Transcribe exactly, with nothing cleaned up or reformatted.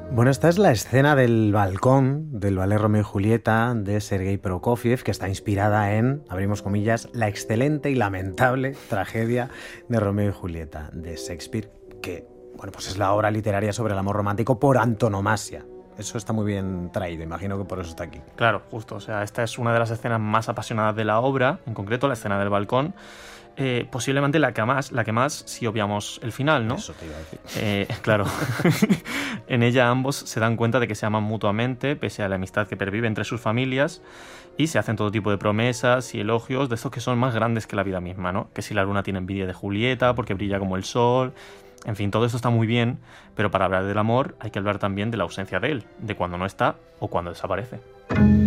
Bueno, esta es la escena del balcón del ballet Romeo y Julieta de Sergei Prokofiev, que está inspirada en, abrimos comillas, la excelente y lamentable tragedia de Romeo y Julieta de Shakespeare, que, bueno, pues es la obra literaria sobre el amor romántico por antonomasia. Eso está muy bien traído, imagino que por eso está aquí. Claro, justo, o sea, esta es una de las escenas más apasionadas de la obra, en concreto la escena del balcón. Eh, posiblemente la que más, la que más si obviamos el final, ¿no? Eso te iba a decir. Eh, claro. En ella ambos se dan cuenta de que se aman mutuamente, pese a la amistad que pervive entre sus familias, y se hacen todo tipo de promesas y elogios de estos que son más grandes que la vida misma, ¿no? Que si la luna tiene envidia de Julieta porque brilla como el sol. En fin, todo esto está muy bien, pero para hablar del amor hay que hablar también de la ausencia de él, de cuando no está o cuando desaparece.